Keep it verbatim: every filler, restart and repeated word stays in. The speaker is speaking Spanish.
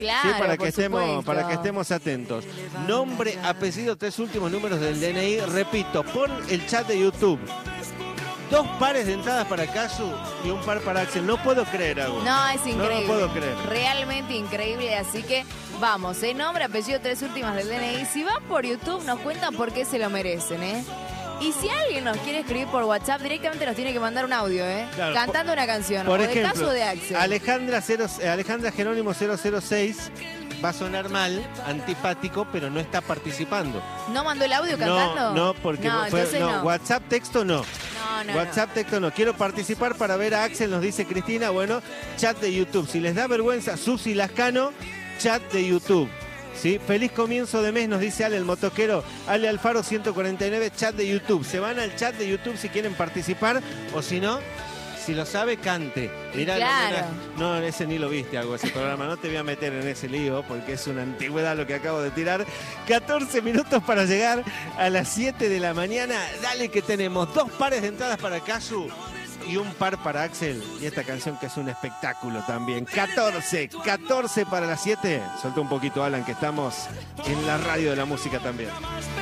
Claro, sí, para que por estemos, supuesto. para que estemos atentos. Nombre, apellido, tres últimos números del D N I. Repito, por el chat de YouTube. Dos pares de entradas para Casu y un par para Axel. No puedo creer, algo. No, es increíble. No lo puedo creer. Realmente increíble, así que vamos, ¿eh? Nombre, apellido, tres últimas del D N I. Si van por YouTube, nos cuentan por qué se lo merecen, ¿eh? Y si alguien nos quiere escribir por WhatsApp, directamente nos tiene que mandar un audio, ¿eh? Claro, Cantando por, una canción, por o ejemplo, de Casu o de Axel. Alejandra, cero, Alejandra Jerónimo cero cero seis va a sonar mal, antipático, pero no está participando. ¿No mandó el audio cantando? No, no, porque no, fue, entonces no, no. WhatsApp texto no. No, no, WhatsApp no. texto no. Quiero participar para ver a Axel, nos dice Cristina. Bueno, chat de YouTube. Si les da vergüenza, Susi Lascano, chat de YouTube. ¿Sí? Feliz comienzo de mes, nos dice Ale, el motoquero. Ale Alfaro ciento cuarenta y nueve, chat de YouTube. Se van al chat de YouTube si quieren participar, o si no, si lo sabe, cante. Mirá, Claro. no, no, ese ni lo viste, hago ese programa. No te voy a meter en ese lío porque es una antigüedad lo que acabo de tirar. catorce minutos para llegar a las siete de la mañana. Dale que tenemos dos pares de entradas para Casu y un par para Axel. Y esta canción que es un espectáculo también. catorce, catorce para las siete. Suelta un poquito, Alan, que estamos en la radio de la música también.